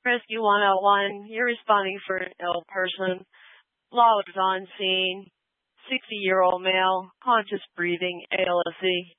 Rescue 101, you're responding for an ill person. Logs on scene. 60-year-old male, conscious breathing, ALSE.